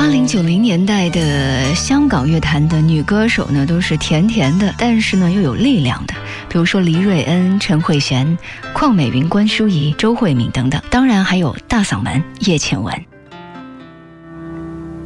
80、90年代的香港乐坛的女歌手呢，都是甜甜的，但是呢又有力量的，比如说黎瑞恩、陈慧娴、邝美云、关淑怡、周慧敏等等，当然还有大嗓门叶倩文。